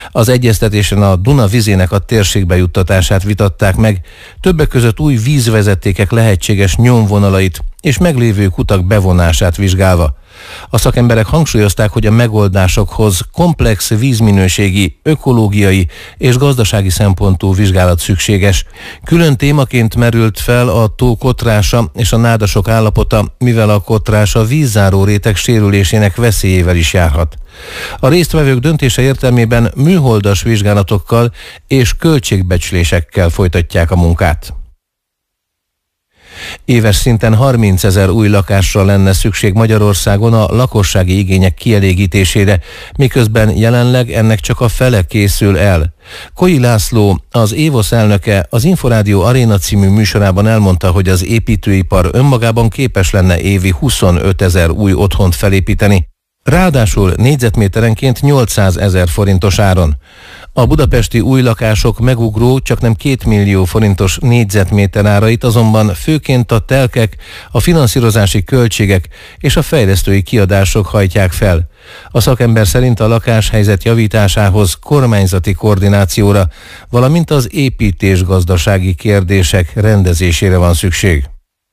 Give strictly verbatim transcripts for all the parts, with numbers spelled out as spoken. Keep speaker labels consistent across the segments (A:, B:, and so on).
A: Az egyeztetésen a Duna vizének a térségbe juttatását vitatták meg, többek között új vízvezetékek lehetséges nyomvonalait és meglévő kutak bevonását vizsgálva. A szakemberek hangsúlyozták, hogy a megoldásokhoz komplex vízminőségi, ökológiai és gazdasági szempontú vizsgálat szükséges. Külön témaként merült fel a tó kotrása és a nádasok állapota, mivel a kotrás a vízzáró réteg sérülésének veszélyével is járhat. A résztvevők döntése értelmében műholdas vizsgálatokkal és költségbecslésekkel folytatják a munkát. Éves szinten harmincezer új lakásra lenne szükség Magyarországon a lakossági igények kielégítésére, miközben jelenleg ennek csak a fele készül el. Koi László, az évosz elnöke az Inforádió Aréna című műsorában elmondta, hogy az építőipar önmagában képes lenne évi huszonötezer új otthont felépíteni, ráadásul négyzetméterenként nyolcszázezer forintos áron. A budapesti új lakások megugró, csaknem két millió forintos négyzetméter árait azonban főként a telkek, a finanszírozási költségek és a fejlesztői kiadások hajtják fel. A szakember szerint a lakáshelyzet javításához kormányzati koordinációra, valamint az építésgazdasági kérdések rendezésére van szükség.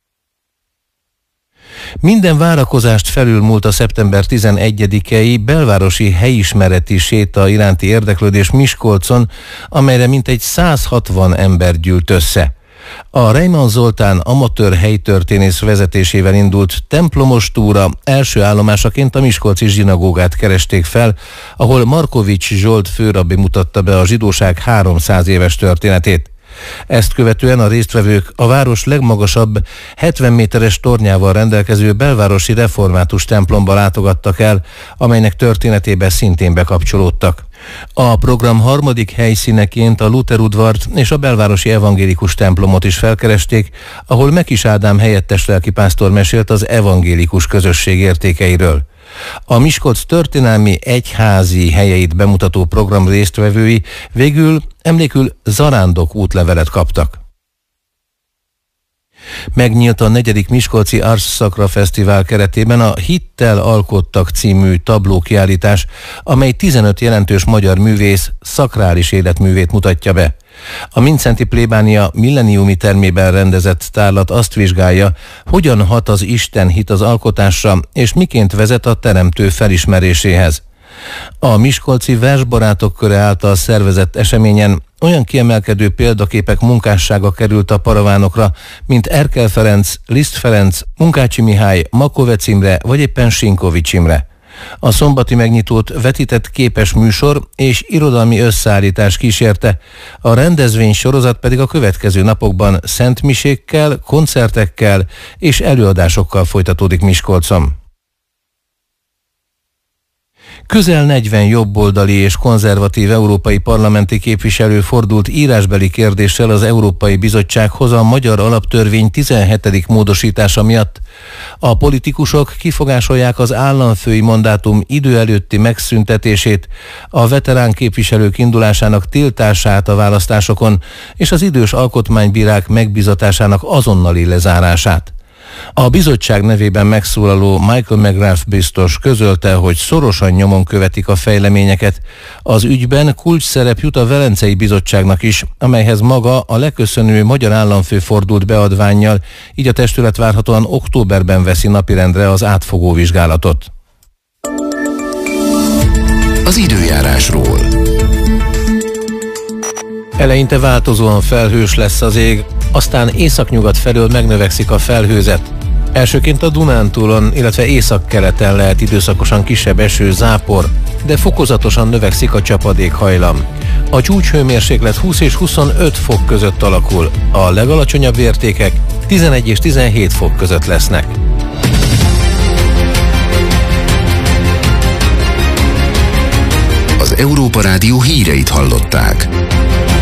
A: Minden várakozást felülmúlt a szeptember tizenegyedikei belvárosi helyismereti séta iránti érdeklődés Miskolcon, amelyre mintegy száz hatvan ember gyűlt össze. A Reimann Zoltán amatőr helytörténész vezetésével indult templomos túra első állomásaként a miskolci zsinagógát keresték fel, ahol Markovics Zsolt főrabbi mutatta be a zsidóság háromszáz éves történetét. Ezt követően a résztvevők a város legmagasabb hetven méteres tornyával rendelkező belvárosi református templomba látogattak el, amelynek történetébe szintén bekapcsolódtak. A program harmadik helyszíneként a Luther udvart és a belvárosi evangélikus templomot is felkeresték, ahol Mekis Ádám helyettes lelkipásztor mesélt az evangélikus közösség értékeiről. A Miskolc történelmi egyházi helyeit bemutató program résztvevői végül emlékül zarándok útlevelet kaptak. Megnyílt a negyedik Miskolci Ars Sacra Fesztivál keretében a Hittel alkottak című tablókiállítás, amely tizenöt jelentős magyar művész szakrális életművét mutatja be. A Mindszenty plébánia milleniumi termében rendezett tárlat azt vizsgálja, hogyan hat az Isten hit az alkotásra, és miként vezet a teremtő felismeréséhez. A miskolci versbarátok köre által szervezett eseményen olyan kiemelkedő példaképek munkássága került a paravánokra, mint Erkel Ferenc, Liszt Ferenc, Munkácsi Mihály, Makovec Imre vagy éppen Sinkovics Imre. A szombati megnyitót vetített képes műsor és irodalmi összeállítás kísérte, a rendezvény sorozat pedig a következő napokban szentmisékkel, koncertekkel és előadásokkal folytatódik Miskolcon. Közel negyven jobboldali és konzervatív európai parlamenti képviselő fordult írásbeli kérdéssel az Európai Bizottsághoz a magyar alaptörvény tizenhetedik módosítása miatt. A politikusok kifogásolják az államfői mandátum idő előtti megszüntetését, a veterán képviselők indulásának tiltását a választásokon és az idős alkotmánybírák megbizatásának azonnali lezárását. A bizottság nevében megszólaló Michael McGrath biztos közölte, hogy szorosan nyomon követik a fejleményeket. Az ügyben kulcsszerep jut a Velencei Bizottságnak is, amelyhez maga a leköszönő magyar államfő fordult beadvánnyal, így a testület várhatóan októberben veszi napirendre az átfogó vizsgálatot.
B: Az időjárásról.
A: Eleinte változóan felhős lesz az ég, aztán északnyugat felől megnövekszik a felhőzet. Elsőként a Dunántúlon, illetve északkeleten lehet időszakosan kisebb eső, zápor, de fokozatosan növekszik a csapadékhajlam. A csúcshőmérséklet húsz és huszonöt fok között alakul, a legalacsonyabb értékek tizenegy és tizenhét fok között lesznek.
B: Az Európa Rádió híreit hallották.